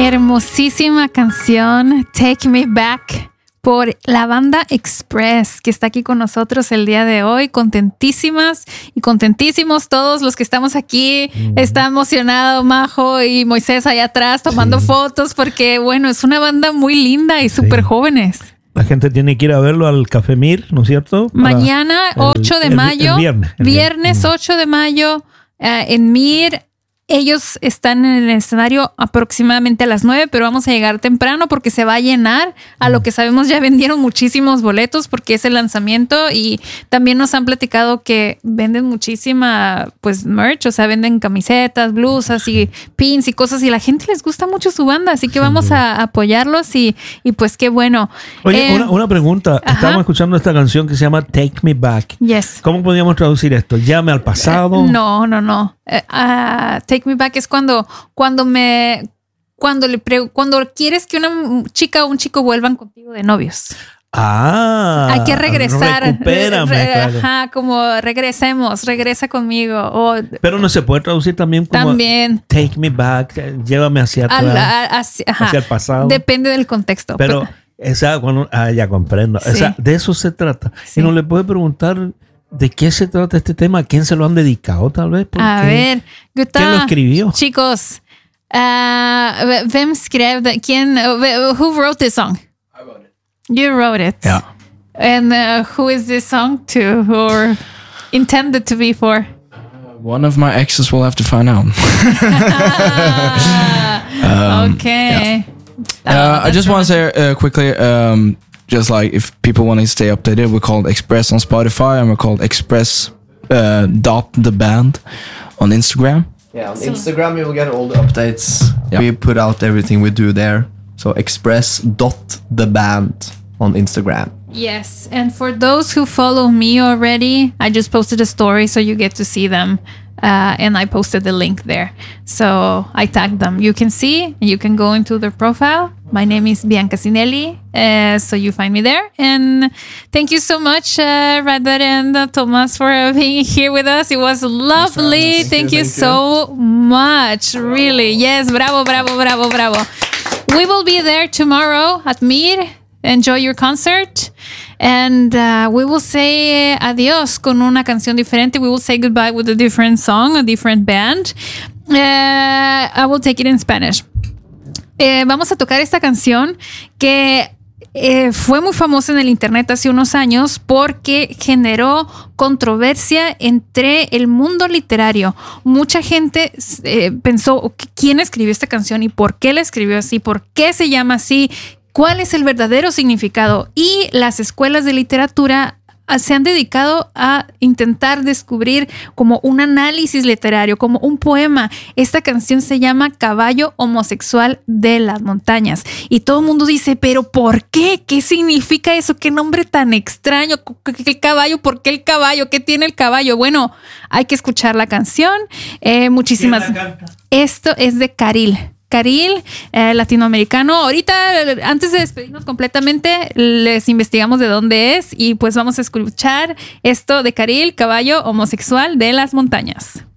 Hermosísima canción, Take Me Back, por la banda Express, que está aquí con nosotros el día de hoy. Contentísimas y contentísimos todos los que estamos aquí. Está emocionado Majo y Moisés allá atrás tomando fotos, porque bueno, es una banda muy linda y súper jóvenes. La gente tiene que ir a verlo al Café Mir, ¿no es cierto? Mañana, 8 de mayo. El viernes 8 de mayo, en Mir. Ellos están en el escenario aproximadamente a las 9, pero vamos a llegar temprano porque se va a llenar. A lo que sabemos ya vendieron muchísimos boletos porque es el lanzamiento, y también nos han platicado que venden muchísima pues merch, o sea, venden camisetas, blusas y pins y cosas, y a la gente les gusta mucho su banda, así que vamos a apoyarlos y pues qué bueno. Oye, una pregunta. Estábamos escuchando esta canción que se llama Take Me Back. Yes. ¿Cómo podríamos traducir esto? ¿Llame al pasado? No. Take Me Back es cuando quieres que una chica o un chico vuelvan contigo de novios. Hay que regresar. Recupérame, claro. Ajá, como regresa conmigo. Pero no se puede traducir también como Take Me Back, llévame hacia atrás, hacia el pasado. Depende del contexto. Pero ya comprendo. Sí. De eso se trata. Sí. Y no le puede preguntar ¿de qué se trata este tema? ¿A quién se lo han dedicado, tal vez? A ver, ¿quién lo escribió? Chicos, ¿vem skrev det? Who wrote this song? I wrote it. You wrote it. Yeah. And who is this song to, or intended to be for? One of my exes will have to find out. Okay. Yeah. I just want to say quickly, just like if people want to stay updated, we're called Express on Spotify, and we're called Express.theband on Instagram. Yeah, on Instagram you will get all the updates. Yeah. We put out everything we do there. So express.theband on Instagram. Yes, and for those who follow me already, I just posted a story so you get to see them. And I posted the link there. So I tagged them. You can see, you can go into their profile. My name is Bianca Sinelli. So you find me there. And thank you so much, Radar and Thomas, for being here with us. It was lovely. Thank you so much. Really. Yes, bravo. We will be there tomorrow at Mir. Enjoy your concert. And we will say adios con una canción diferente. We will say goodbye with a different song, a different band. I will take it in Spanish. Vamos a tocar esta canción que fue muy famosa en el internet hace unos años porque generó controversia entre el mundo literario. Mucha gente pensó, ¿quién escribió esta canción y por qué la escribió así? ¿Por qué se llama así? ¿Cuál es el verdadero significado? Y las escuelas de literatura se han dedicado a intentar descubrir como un análisis literario, como un poema. Esta canción se llama Caballo Homosexual de las Montañas. Y todo el mundo dice, ¿pero por qué? ¿Qué significa eso? ¿Qué nombre tan extraño? ¿Qué caballo? ¿Por qué el caballo? ¿Qué tiene el caballo? Bueno, hay que escuchar la canción. Muchísimas. Esto es de Caril, latinoamericano. Ahorita, antes de despedirnos completamente, les investigamos de dónde es y pues vamos a escuchar esto de Caril, Caballo Homosexual de las Montañas.